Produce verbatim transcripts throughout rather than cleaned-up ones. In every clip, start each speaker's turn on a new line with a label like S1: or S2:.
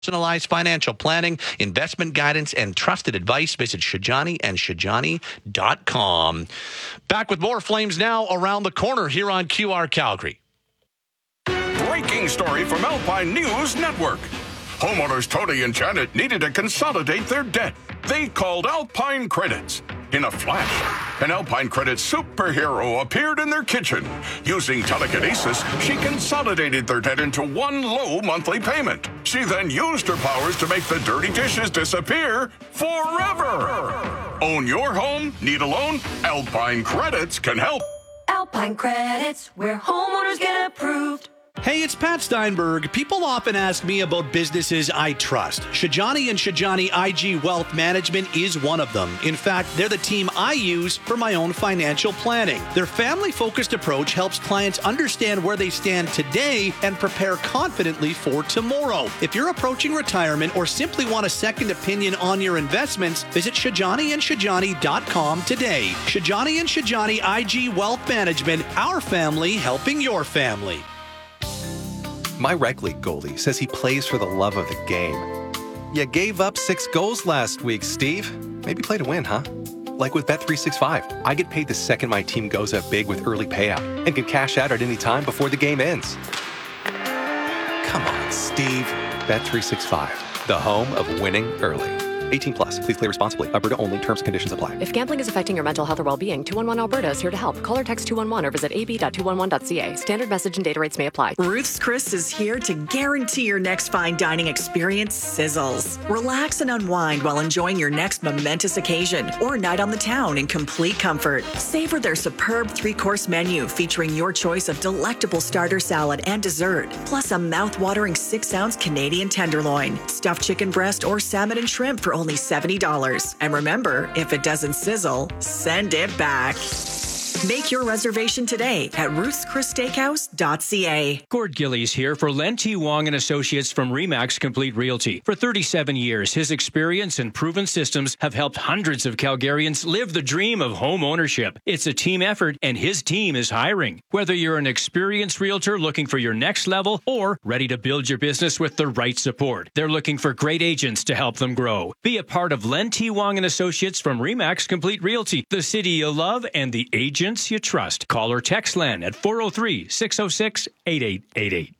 S1: Personalized financial planning, investment guidance, and trusted advice. Visit Shajani and Shajani dot com. Back with more Flames Now around the corner here on Q R Calgary.
S2: Breaking story from Alpine News Network. Homeowners Tony and Janet needed to consolidate their debt. They called Alpine Credits. In a flash, an Alpine Credits superhero appeared in their kitchen. Using telekinesis, she consolidated their debt into one low monthly payment. She then used her powers to make the dirty dishes disappear forever. Own your home? Need a loan? Alpine Credits can help.
S3: Alpine Credits, where homeowners get approved.
S1: Hey, it's Pat Steinberg. People often ask me about businesses I trust. Shajani and Shajani I G Wealth Management is one of them. In fact, they're the team I use for my own financial planning. Their family-focused approach helps clients understand where they stand today and prepare confidently for tomorrow. If you're approaching retirement or simply want a second opinion on your investments, visit Shajani and Shajani dot com today. Shajani and Shajani I G Wealth Management, our family helping your family.
S4: My rec league goalie says he plays for the love of the game. You gave up six goals last week, Steve. Maybe play to win, huh? Like with Bet three sixty-five, I get paid the second my team goes up big with early payout and can cash out at any time before the game ends. Come on, Steve. Bet three sixty-five, the home of winning early. eighteen plus. Please play responsibly. Alberta only. Terms and conditions apply.
S5: If gambling is affecting your mental health or well-being, two one one Alberta is here to help. Call or text two one one or visit a b dot two one one dot c a. Standard message and data rates may apply.
S6: Ruth's Chris is here to guarantee your next fine dining experience sizzles. Relax and unwind while enjoying your next momentous occasion or night on the town in complete comfort. Savor their superb three-course menu featuring your choice of delectable starter salad and dessert, plus a mouth-watering six-ounce Canadian tenderloin, stuffed chicken breast, or salmon and shrimp for only seventy dollars. And remember, if it doesn't sizzle, send it back. Make your reservation today at ruths chris steakhouse dot c a.
S7: Gord Gillies here for Len T. Wong and Associates from Remax Complete Realty. For thirty-seven years, his experience and proven systems have helped hundreds of Calgarians live the dream of home ownership. It's a team effort, and his team is hiring. Whether you're an experienced realtor looking for your next level or ready to build your business with the right support, they're looking for great agents to help them grow. Be a part of Len T. Wong and Associates from Remax Complete Realty, the city you love and the agents you trust. Call or text Len at four oh three, six oh six, eight eight eight eight.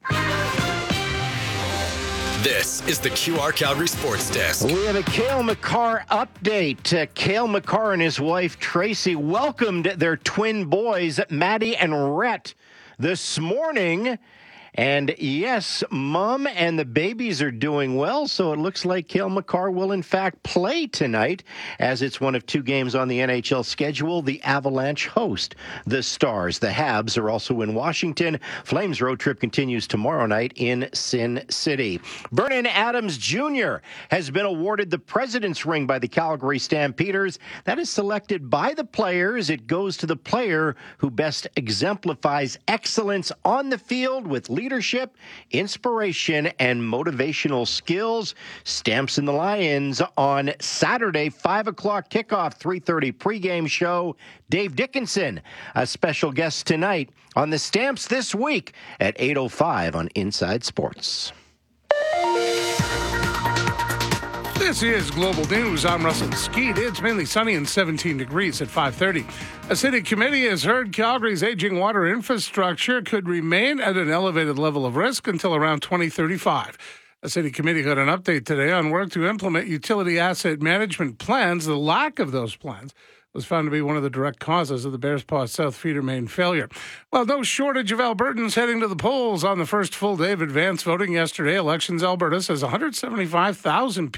S8: This is the Q R Calgary Sports Desk.
S9: We have a Cale Makar update. Uh, Cale Makar and his wife Tracy welcomed their twin boys, Maddie and Rhett, this morning. And yes, Mom and the babies are doing well, so it looks like Cale Makar will in fact play tonight, as it's one of two games on the N H L schedule. The Avalanche host the Stars. The Habs are also in Washington. Flames road trip continues tomorrow night in Sin City. Vernon Adams Junior has been awarded the President's Ring by the Calgary Stampeders. That is selected by the players. It goes to the player who best exemplifies excellence on the field with leadership, inspiration, and motivational skills. Stamps and the Lions on Saturday, five o'clock kickoff, three thirty pregame show. Dave Dickinson, a special guest tonight on the Stamps this week at eight oh five on Inside Sports.
S10: This is Global News. I'm Russell Skeet. It's mainly sunny and seventeen degrees at five thirty. A city committee has heard Calgary's aging water infrastructure could remain at an elevated level of risk until around twenty thirty-five. A city committee got an update today on work to implement utility asset management plans. The lack of those plans was found to be one of the direct causes of the Bears Paw South feeder main failure. Well, no shortage of Albertans heading to the polls on the first full day of advance voting yesterday. Elections Alberta says one hundred seventy-five thousand people